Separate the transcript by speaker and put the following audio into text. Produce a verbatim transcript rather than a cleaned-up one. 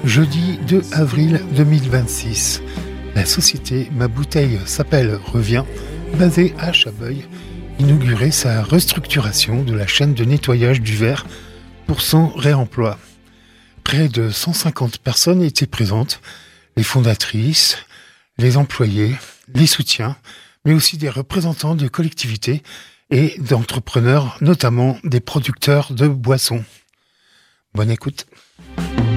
Speaker 1: Jeudi deux avril deux mille vingt-six, la société Ma Bouteille s'appelle revient, basée à Chabeuil, inaugurait sa restructuration de la chaîne de nettoyage du verre pour son réemploi. Près de cent cinquante personnes étaient présentes, les fondatrices, les employés, les soutiens, mais aussi des représentants de collectivités et d'entrepreneurs, notamment des producteurs de boissons. Bonne écoute.